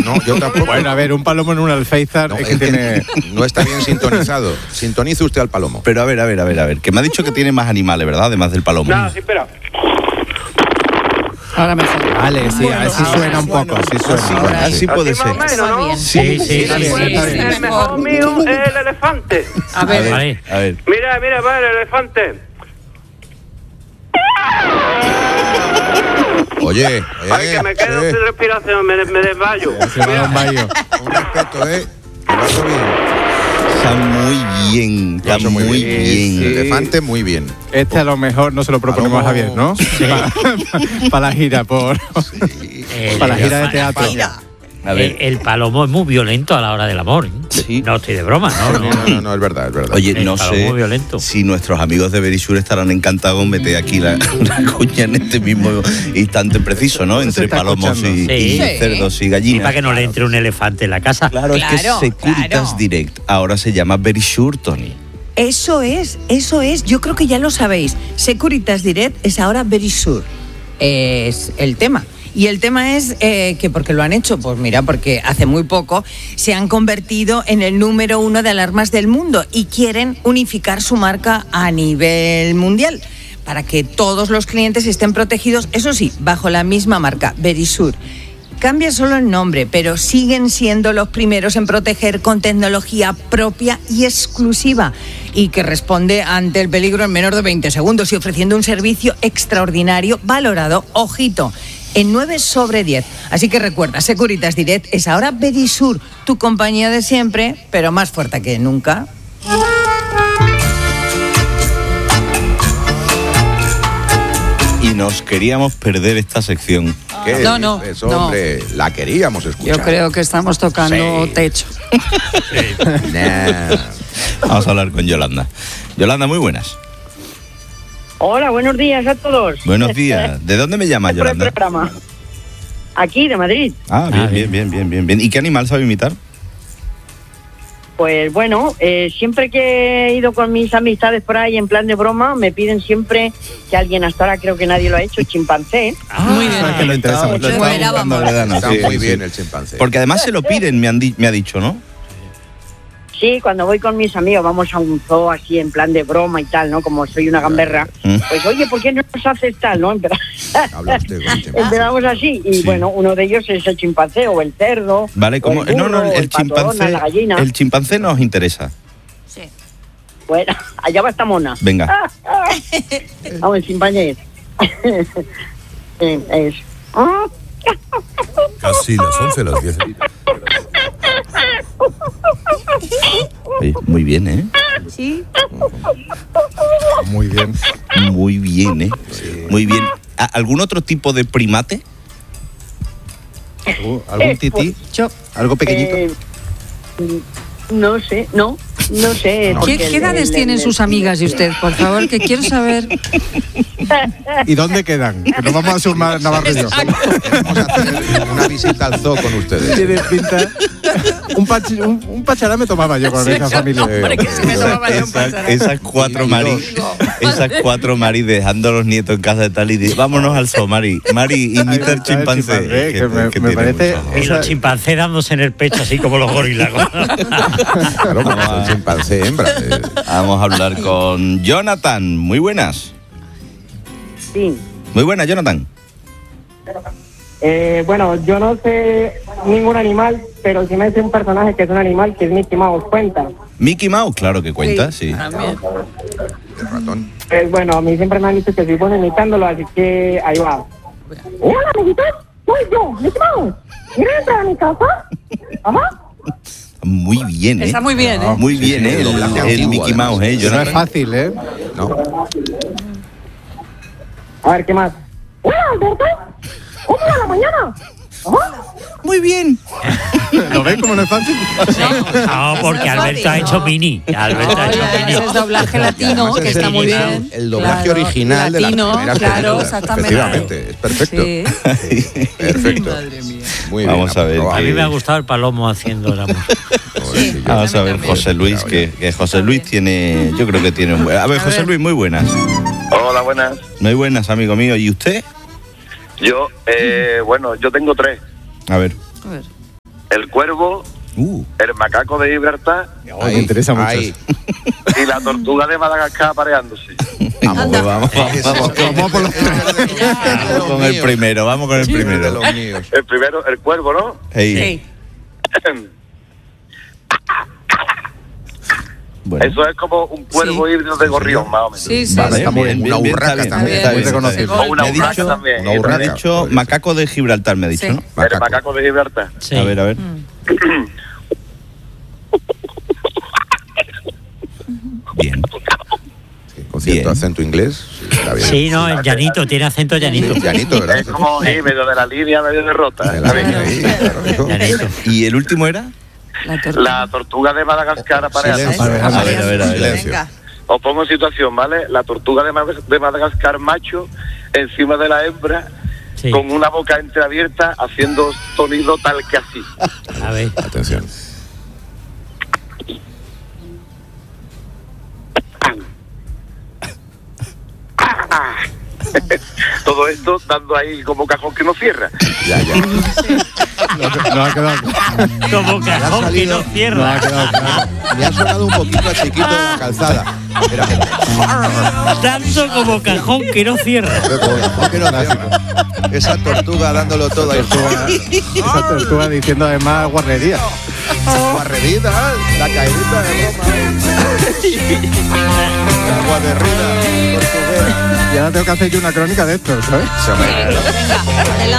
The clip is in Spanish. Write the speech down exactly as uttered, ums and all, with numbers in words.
No, yo tampoco. Bueno, a ver, un palomo en un alféizar No, es que es que tiene... no está bien sintonizado. Sintonice usted al palomo. Pero a ver, a ver, a ver, a ver. Que me ha dicho que tiene más animales, ¿verdad? Además del palomo. No, sí, espera. Ahora mejor. Vale, sí, a ver si suena un poco, así suena. Así, ahora así sí. puede Así ser. más o menos, ¿no? Sí, sí, Está sí, bien, sí. está bien. El mejor mío es el elefante. A A ver, ver, a ver. Mira, mira, va el elefante. Oye, Ay, oye, que me quedo eh, sin respiración, me, me desmayo. Se va a un baño. un respeto, ¿eh? Que lo ha hecho bien. Está muy bien, está Lo ha hecho muy, muy bien. bien. El elefante, muy bien. Este a lo mejor no se lo proponemos a Javier, ¿no? Para la gira, por... El- Para la gira de el- teatro. A ver. El, el palomo es muy violento a la hora del amor. ¿eh? Sí. No estoy de broma, ¿no? No, no, no, no, es verdad, es verdad. Oye, El no palomo sé violento. si nuestros amigos de Verisur estarán encantados con meter aquí la, la cuña en este mismo instante preciso, ¿no? Se Entre está palomos y, escuchando. y Sí. cerdos y Y gallinas. para que no le entre un elefante en la casa. Claro, es que Claro, Securitas claro. Direct ahora se llama Verisur, Tony. Eso es, eso es. Yo creo que ya lo sabéis. Securitas Direct es ahora Verisur. Es el tema. Y el tema es eh, que, ¿por qué lo han hecho? Pues mira, porque hace muy poco se han convertido en el número uno de alarmas del mundo y quieren unificar su marca a nivel mundial para que todos los clientes estén protegidos, eso sí, bajo la misma marca, Verisur. Cambia solo el nombre, pero siguen siendo los primeros en proteger con tecnología propia y exclusiva y que responde ante el peligro en menos de veinte segundos y ofreciendo un servicio extraordinario valorado, ojito, en nueve sobre diez. Así que recuerda, Securitas Direct es ahora Verisur, tu compañía de siempre, pero más fuerte que nunca. Y nos queríamos perder esta sección. ¿Qué No, no, dices, no. hombre? La queríamos escuchar. yo creo que estamos tocando Sí. techo. Nah. Vamos a hablar con Yolanda. Yolanda, muy buenas. Hola, buenos días a todos. Buenos días. ¿De dónde me llamas, Por el Yolanda? programa. Aquí, de Madrid. Ah, bien, Ah, bien, bien, bien, bien, bien. ¿Y qué animal sabe imitar? Pues bueno, eh, siempre que he ido con mis amistades por ahí en plan de broma, me piden siempre que alguien, hasta ahora creo que nadie lo ha hecho, chimpancé. Muy bien. Eso es que lo interesa mucho. Lo estaba Bueno, buscando vamos. Loredana, Está sí, muy sí. bien el chimpancé. Porque además se lo piden, me, han di- me ha dicho, ¿no? Sí, cuando voy con mis amigos vamos a un zoo así en plan de broma y tal, ¿no? Como soy una gamberra. Mm. Pues oye, ¿por qué no nos haces tal, no? Empezamos, Habla usted con el chimpancé. empezamos así y Sí. bueno, uno de ellos es el chimpancé o el cerdo. Vale, o ¿cómo? el No, no, burro, o el pato chimpancé. Donald, la gallina. El chimpancé nos interesa. Sí. Bueno, allá va esta mona. Venga. Vamos, el chimpancé. Eh, es. Casi las once, las diez. Oye, muy bien, ¿eh? Sí. Muy bien. Muy bien, ¿eh? Muy bien. ¿A- ¿Algún otro tipo de primate? ¿Algún- ¿Algún tití? Yo, ¿Algo pequeñito? Eh, no sé, no, no sé. ¿Qué, porque qué el- edades el- tienen el- sus amigas y usted? Por favor, que quiero saber. ¿Y dónde quedan? Que nos vamos a sumar Navarro y yo. Vamos a hacer una visita al zoo con ustedes. Tiene pinta... Un, pachi- un, un pachará me tomaba yo con esa familia. Hombre, que se me tomaba yo un Esas, pacharán. esas cuatro Y- y Mari, esas cuatro Mari dejando a los nietos en casa de tal y di- vámonos al zoo, Mari. Mari, imita Ahí el está chimpancé. el chimpancé, que me- me tiene parece- mucho. Y Esa- los chimpancés dándose en el pecho así como los gorilas. Claro, como es el chimpancé hembra. eh. Vamos a hablar con Jonathan. Muy buenas. Sí. Muy buenas, Jonathan. Eh, bueno, yo no sé ningún animal, pero sí me sé un personaje que es un animal, que es Mickey Mouse, cuenta. Mickey Mouse, claro que cuenta, sí. También. El ratón. Pues bueno, a mí siempre me han dicho que soy bueno imitándolo, así que ahí va. Hola, amiguitos, soy yo, Mickey Mouse. ¿Quieres entrar a mi casa? Ajá. Muy bien, ¿eh? Está muy bien, ¿eh? Muy bien, Sí, ¿eh? el doblaje El, el antiguo, Mickey además. Mouse, ¿eh? No es Jonathan. fácil, ¿eh? No. A ver, ¿qué más? Hola, Alberto. ¿Cómo va la mañana? Ajá. Muy bien. ¿Lo ves como no es fácil? No, porque Alberto ha hecho mini. Alberto ha hecho Oye, mini. ese es doblaje latino, Además, que es está el- muy es bien. El doblaje Claro, original de las latino, primeras claro, películas. exactamente. Efectivamente, es perfecto. Sí. Perfecto. Muy bien. Vamos a ver aprobado. A mí me ha gustado el palomo haciendo la música. Joder, sí, yo- Vamos a ver, José Luis, que, que José Luis tiene, yo creo que tiene un buen... A ver, José Luis, muy buenas. Hola, buenas. Muy buenas, amigo mío. ¿Y usted? Yo, eh, bueno, yo tengo tres. A ver. A ver. el cuervo, Uh, el macaco de Gibraltar Me interesa mucho ahí. y la tortuga de Madagascar apareándose. vamos, pues vamos, vamos, vamos, Vamos por los tres. vamos con el primero, vamos con el De primero. los míos. El primero, el cuervo, ¿no? Ey, Sí. bueno. Eso es como un cuervo Sí. híbrido de gorrión, más o menos. Sí, sí. Vale, está muy bien, bien. bien, Una bien, urraca está bien, también, está muy bien, está reconocible. bien. O una Me ha urraca dicho, también. una me ha urraca. dicho macaco de Gibraltar, me ha dicho, Sí. ¿no? El Macaco. macaco de Gibraltar. Sí. A ver, a ver. Bien. Sí, con cierto Bien. acento inglés. Sí, está bien. Sí, no, el llanito, tiene acento llanito. Sí, llanito, ¿verdad? Es como sí, medio de la línea, medio de rota. De la línea ahí, claro, eso. Llanito. ¿Y el último era? La tortuga. La tortuga de Madagascar apareándose. Silencio. A ver, a ver, a ver. Silencio. Venga. Os pongo en situación, ¿vale? La tortuga de, Mad- de Madagascar macho encima de la hembra Sí. con una boca entreabierta haciendo sonido tal que así. A ver. Atención. Todo esto dando ahí como cajón que no cierra. Ya, ya. No, no ha quedado claro. Como cajón que salido. no No ha cierra. quedado claro. Me ha sonado un poquito a chiquito de la calzada. Era que... Tanto como cajón que no cierra. ¿Por qué no hacemos? Esa tortuga dándolo todo ahí. Esa tortuga diciendo además guarrería. Guarrerida, la caidita de Roma. La guarrerida portuguesa. Y ahora tengo que hacer yo una crónica de esto, ¿sabes? Se me- Venga, adelante.